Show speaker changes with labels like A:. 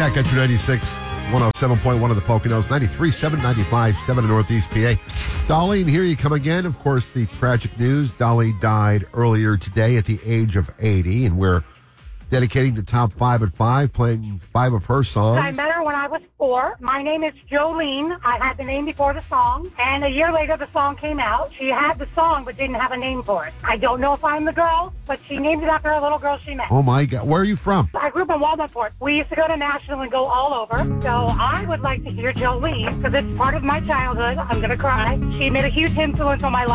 A: Cat Country 96, 107.1 of the Poconos, 93.7, 95.7 in Northeast PA. Dolly, and here you come again. Of course, the tragic news. Dolly died earlier today at the age of 80, and we're dedicating the top 5 at 5, playing 5 of her songs.
B: I met her when I was 4. My name is Jolene. I had the name before the song, and a year later the song came out. She had the song but didn't have a name for it. I don't know if I'm the girl, but she named it after a little girl she met.
A: Oh, my God. Where are you from?
B: I grew up in Walnutport. We used to go to National and go all over. So I would like to hear Jolene because it's part of my childhood. I'm going to cry. She made a huge influence on my life.